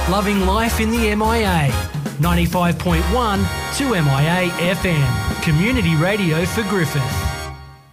Loving life in the MIA. 95.1 2 MIA FM. Community radio for Griffith.